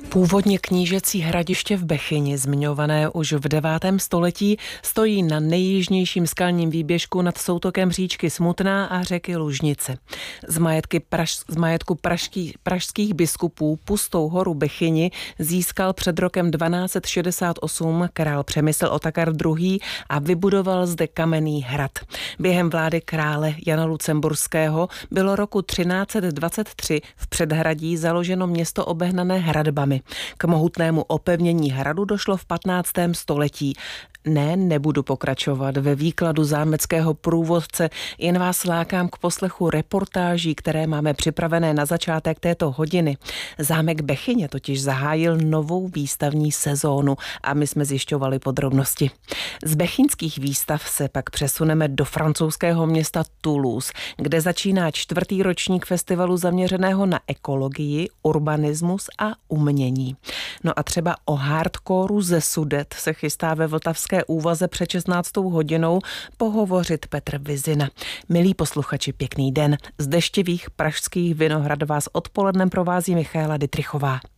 Původně knížecí hradiště v Bechyni, zmiňované už v 9. století, stojí na nejjižnějším skalním výběžku nad soutokem říčky Smutná a řeky Lužnice. Z majetku pražských biskupů Pustou horu Bechyni získal před rokem 1268 král Přemysl Otakar II. A vybudoval zde kamenný hrad. Během vlády krále Jana Lucemburského bylo roku 1323 v předhradí založeno město obehnané hradbami. K mohutnému opevnění hradu došlo v 15. století. Nebudu pokračovat ve výkladu zámeckého průvodce, jen vás lákám k poslechu reportáží, které máme připravené na začátek této hodiny. Zámek Bechyně totiž zahájil novou výstavní sezónu a my jsme zjišťovali podrobnosti. Z bechyňských výstav se pak přesuneme do francouzského města Toulouse, kde začíná 4. ročník festivalu zaměřeného na ekologii, urbanismus a umění. No a třeba o hardcoreu ze Sudet se chystá ve vltavské úvaze před 16. hodinou pohovořit Petr Vizina. Milí posluchači, pěkný den. Z deštivých pražských Vinohrad vás odpolednem provází Michaela Dytrichová.